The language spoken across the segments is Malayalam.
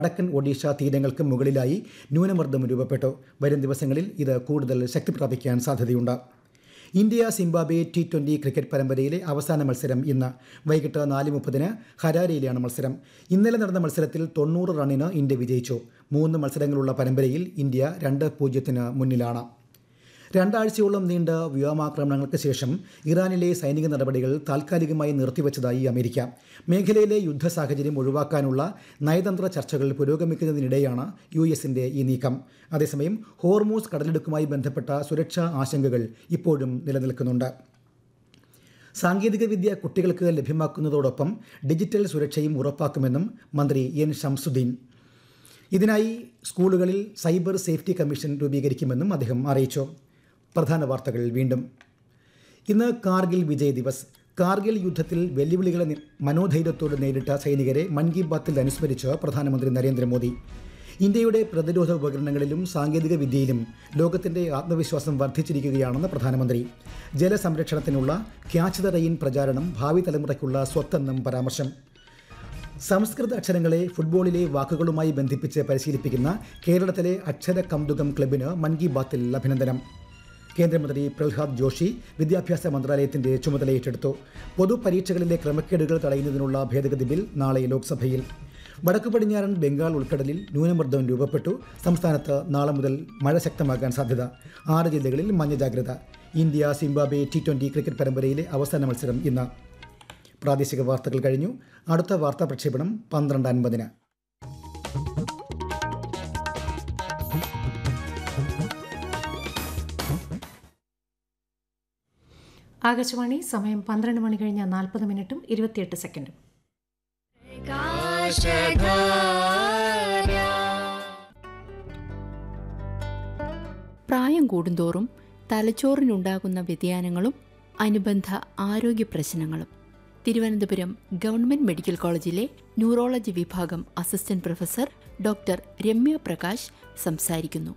വടക്കൻ ഒഡീഷ തീരങ്ങൾക്ക് മുകളിലായി ന്യൂനമർദ്ദം രൂപപ്പെട്ടു. വരും ദിവസങ്ങളിൽ ഇത് കൂടുതൽ ശക്തി പ്രാപിക്കാൻ സാധ്യതയുണ്ട്. ഇന്ത്യ സിംബാബ്വെ T20 ക്രിക്കറ്റ് പരമ്പരയിലെ അവസാന മത്സരം ഇന്ന് വൈകിട്ട് 4:30 ഹരാരെയിലാണ് മത്സരം. ഇന്നലെ നടന്ന മത്സരത്തിൽ 90 റണ്ണിന് ഇന്ത്യ വിജയിച്ചു. 3 മത്സരങ്ങളുള്ള പരമ്പരയിൽ ഇന്ത്യ 2-0 മുന്നിലാണ്. 2 ആഴ്ചയോളം നീണ്ട വ്യോമാക്രമണങ്ങൾക്ക് ശേഷം ഇറാനിലെ സൈനിക നടപടികൾ താൽക്കാലികമായി നിർത്തിവച്ചതായി അമേരിക്ക. മേഖലയിലെ യുദ്ധ സാഹചര്യം ഒഴിവാക്കാനുള്ള നയതന്ത്ര ചർച്ചകൾ പുരോഗമിക്കുന്നതിനിടെയാണ് US-ന്റെ ഈ നീക്കം. അതേസമയം ഹോർമൂസ് കടലിടുക്കുമായി ബന്ധപ്പെട്ട സുരക്ഷാ ആശങ്കകൾ ഇപ്പോഴും നിലനിൽക്കുന്നുണ്ട്. സാങ്കേതികവിദ്യ കുട്ടികൾക്ക് ലഭ്യമാക്കുന്നതോടൊപ്പം ഡിജിറ്റൽ സുരക്ഷയും ഉറപ്പാക്കുമെന്നും മന്ത്രി N. ഷംസുദ്ദീൻ. ഇതിനായി സ്കൂളുകളിൽ സൈബർ സേഫ്റ്റി കമ്മീഷൻ രൂപീകരിക്കുമെന്നും അദ്ദേഹം അറിയിച്ചു. പ്രധാന വാർത്തകൾ വീണ്ടും. ഇന്ന് കാർഗിൽ വിജയ് ദിവസ്. കാർഗിൽ യുദ്ധത്തിൽ വെല്ലുവിളികളെ മനോധൈര്യത്തോടെ നേരിട്ട സൈനികരെ മൻ കി ബാത്തിൽ അനുസ്മരിച്ച് പ്രധാനമന്ത്രി നരേന്ദ്രമോദി. ഇന്ത്യയുടെ പ്രതിരോധ ഉപകരണങ്ങളിലും സാങ്കേതിക വിദ്യയിലും ലോകത്തിന്റെ ആത്മവിശ്വാസം വർദ്ധിച്ചിരിക്കുകയാണെന്ന് പ്രധാനമന്ത്രി. ജലസംരക്ഷണത്തിനുള്ള ക്യാച്ച് ദ റെയിൻ പ്രചാരണം ഭാവി തലമുറയ്ക്കുള്ള സ്വത്തെന്നും പരാമർശം. സംസ്കൃത അക്ഷരങ്ങളെ ഫുട്ബോളിലെ വാക്കുകളുമായി ബന്ധിപ്പിച്ച് പരിശീലിപ്പിക്കുന്ന കേരളത്തിലെ അക്ഷര കൗതുകം ക്ലബിന് മൻ കി ബാത്തിൽ അഭിനന്ദനം. കേന്ദ്രമന്ത്രി പ്രഹ്ലാദ് ജോഷി വിദ്യാഭ്യാസ മന്ത്രാലയത്തിന്റെ ചുമതല ഏറ്റെടുത്തു. പൊതുപരീക്ഷകളിലെ ക്രമക്കേടുകൾ തടയുന്നതിനുള്ള ഭേദഗതി ബിൽ നാളെ ലോക്സഭയിൽ. വടക്കു പടിഞ്ഞാറൻ ബംഗാൾ ഉൾക്കടലിൽ ന്യൂനമർദ്ദം രൂപപ്പെട്ടു. സംസ്ഥാനത്ത് നാളെ മുതൽ മഴ ശക്തമാകാൻ സാധ്യത. 6 ജില്ലകളിൽ മഞ്ഞ ജാഗ്രത. ഇന്ത്യ സിംബാബ്വെ T20 ക്രിക്കറ്റ് പരമ്പരയിലെ അവസാന മത്സരം ഇന്ന്. പ്രാദേശിക വാർത്തകൾ കഴിഞ്ഞു. അടുത്ത വാർത്താ പ്രക്ഷേപണം 12:50. ആകാശവാണി. സമയം 12 മണി കഴിഞ്ഞ 40 മിനിറ്റും 28 സെക്കൻഡും. പ്രായം കൂടുന്തോറും തലച്ചോറിനുണ്ടാകുന്ന വ്യതിയാനങ്ങളും അനുബന്ധ ആരോഗ്യ പ്രശ്നങ്ങളും. തിരുവനന്തപുരം ഗവൺമെന്റ് മെഡിക്കൽ കോളേജിലെ ന്യൂറോളജി വിഭാഗം assistant professor doctor Ramya Prakash സംസാരിക്കുന്നു.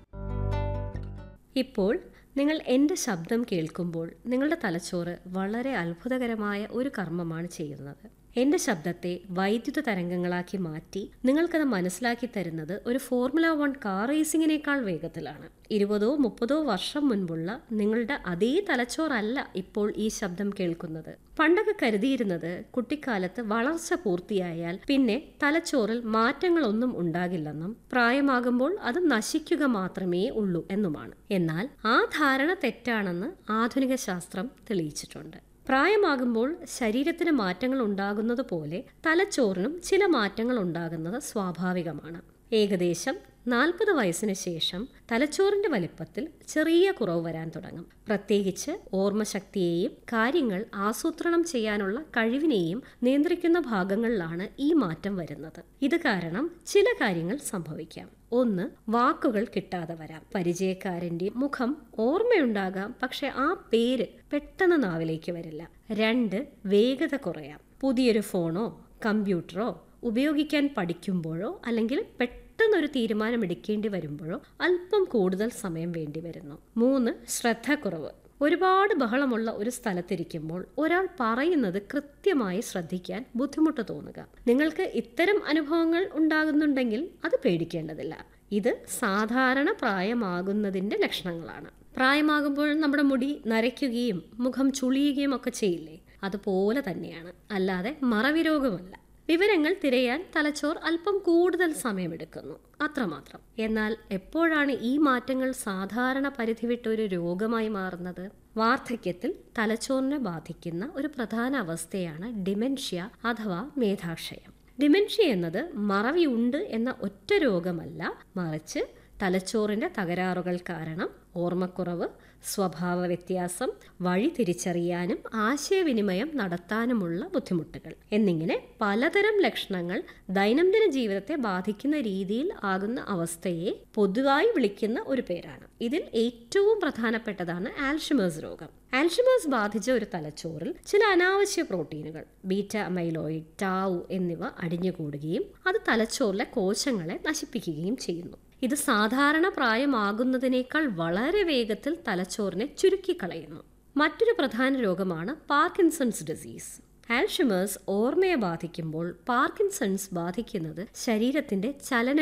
ഇപ്പോൾ നിങ്ങൾ എൻ്റെ ശബ്ദം കേൾക്കുമ്പോൾ നിങ്ങളുടെ തലച്ചോറ് വളരെ അത്ഭുതകരമായ ഒരു കർമ്മമാണ് ചെയ്യുന്നത്. എൻ്റെ ശബ്ദത്തെ വൈദ്യുത തരംഗങ്ങളാക്കി മാറ്റി നിങ്ങൾക്കത് മനസ്സിലാക്കി തരുന്നത് ഒരു ഫോർമുല 1 കാർ റേസിങ്ങിനേക്കാൾ വേഗത്തിലാണ്. 20-30 വർഷം മുൻപുള്ള നിങ്ങളുടെ അതേ തലച്ചോറല്ല ഇപ്പോൾ ഈ ശബ്ദം കേൾക്കുന്നത്. പണ്ടൊക്കെ കരുതിയിരുന്നത് കുട്ടിക്കാലത്ത് വളർച്ച പൂർത്തിയായാൽ പിന്നെ തലച്ചോറിൽ മാറ്റങ്ങളൊന്നും ഉണ്ടാകില്ലെന്നും പ്രായമാകുമ്പോൾ അത് നശിക്കുക മാത്രമേ ഉള്ളൂ എന്നുമാണ്. എന്നാൽ ആ ധാരണ തെറ്റാണെന്ന് ആധുനിക ശാസ്ത്രം തെളിയിച്ചിട്ടുണ്ട്. പ്രായമാകുമ്പോൾ ശരീരത്തിന് മാറ്റങ്ങൾ ഉണ്ടാകുന്നത് പോലെ തലച്ചോറിനും ചില മാറ്റങ്ങൾ ഉണ്ടാകുന്നത് സ്വാഭാവികമാണ്. ഏകദേശം 40 വയസ്സിന് ശേഷം തലച്ചോറിന്റെ വലിപ്പത്തിൽ ചെറിയ കുറവ് വരാൻ തുടങ്ങും. പ്രത്യേകിച്ച് ഓർമ്മശക്തിയെയും കാര്യങ്ങൾ ആസൂത്രണം ചെയ്യാനുള്ള കഴിവിനെയും നിയന്ത്രിക്കുന്ന ഭാഗങ്ങളിലാണ് ഈ മാറ്റം വരുന്നത്. ഇത് കാരണം ചില കാര്യങ്ങൾ സംഭവിക്കാം. 1. വാക്കുകൾ കിട്ടാതെ വരാം. പരിചയക്കാരൻ്റെ മുഖം ഓർമ്മയുണ്ടാകാം, പക്ഷെ ആ പേര് പെട്ടെന്ന് നാവിലേക്ക് വരില്ല. 2. വേഗത കുറയാം. പുതിയൊരു ഫോണോ കമ്പ്യൂട്ടറോ ഉപയോഗിക്കാൻ പഠിക്കുമ്പോഴോ അല്ലെങ്കിൽ പെട്ടെന്നൊരു തീരുമാനം എടുക്കേണ്ടി വരുമ്പോഴോ അല്പം കൂടുതൽ സമയം വേണ്ടി വരുന്നു. 3. ശ്രദ്ധക്കുറവ്. ഒരുപാട് ബഹളമുള്ള ഒരു സ്ഥലത്തിരിക്കുമ്പോൾ ഒരാൾ പറയുന്നത് കൃത്യമായി ശ്രദ്ധിക്കാൻ ബുദ്ധിമുട്ട് തോന്നുക. നിങ്ങൾക്ക് ഇത്തരം അനുഭവങ്ങൾ ഉണ്ടാകുന്നുണ്ടെങ്കിൽ അത് പേടിക്കേണ്ടതില്ല. ഇത് സാധാരണ പ്രായമാകുന്നതിൻ്റെ ലക്ഷണങ്ങളാണ്. പ്രായമാകുമ്പോൾ നമ്മുടെ മുടി നരയ്ക്കുകയും മുഖം ചുളിയുകയും ഒക്കെ ചെയ്യില്ലേ? അതുപോലെ തന്നെയാണ്, അല്ലാതെ മറവിരോഗമല്ല. വിവരങ്ങൾ തിരയാൻ തലച്ചോർ അല്പം കൂടുതൽ സമയമെടുക്കുന്നു, അത്രമാത്രം. എന്നാൽ എപ്പോഴാണ് ഈ മാറ്റങ്ങൾ സാധാരണ പരിധി വിട്ട ഒരു രോഗമായി മാറുന്നത്? വാർദ്ധക്യത്തിൽ തലച്ചോറിനെ ബാധിക്കുന്ന ഒരു പ്രധാന അവസ്ഥയാണ് ഡിമെൻഷ്യ അഥവാ മേധാക്ഷയം. ഡിമെൻഷ്യ എന്നത് മറവിയുണ്ട് എന്ന ഒറ്റ രോഗമല്ല, മറിച്ച് തലച്ചോറിന്റെ തകരാറുകൾ കാരണം ഓർമ്മക്കുറവ്, സ്വഭാവ വ്യത്യാസം, വഴി തിരിച്ചറിയാനും ആശയവിനിമയം നടത്താനുമുള്ള ബുദ്ധിമുട്ടുകൾ എന്നിങ്ങനെ പലതരം ലക്ഷണങ്ങൾ ദൈനംദിന ജീവിതത്തെ ബാധിക്കുന്ന രീതിയിൽ ആകുന്ന അവസ്ഥയെ പൊതുവായി വിളിക്കുന്ന ഒരു പേരാണ്. ഇതിൽ ഏറ്റവും പ്രധാനപ്പെട്ടതാണ് ആൽഷിമേഴ്സ് രോഗം. ആൽഷിമേഴ്സ് ബാധിച്ച ഒരു തലച്ചോറിൽ ചില അനാവശ്യ പ്രോട്ടീനുകൾ ബീറ്റ അമൈലോയിഡ്, ടാവു എന്നിവ അടിഞ്ഞുകൂടുകയും അത് തലച്ചോറിലെ കോശങ്ങളെ നശിപ്പിക്കുകയും ചെയ്യുന്നു. ഇത് സാധാരണ പ്രായമാകുന്നതിനേക്കാൾ വളരെ വേഗത്തിൽ തലച്ചോറിനെ ചുരുക്കിക്കളയുന്നു. മറ്റൊരു പ്രധാന രോഗമാണ് പാർക്കിൻസൺസ് ഡിസീസ്. ആൽഷിമേഴ്സ് ഓർമ്മയെ ബാധിക്കുമ്പോൾ പാർക്കിൻസൺസ് ബാധിക്കുന്നത് ശരീരത്തിന്റെ ചലന